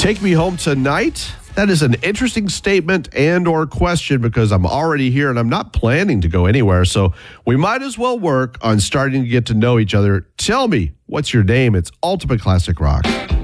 Take me home tonight? That is an interesting statement and or question because I'm already here and I'm not planning to go anywhere. So we might as well work on starting to get to know each other. Tell me, what's your name? It's Ultimate Classic Rock.